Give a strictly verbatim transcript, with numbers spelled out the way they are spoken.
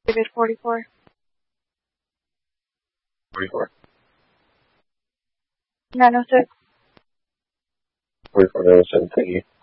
David forty-four. forty-four. nine oh six. forty-four nine oh seven, thank you.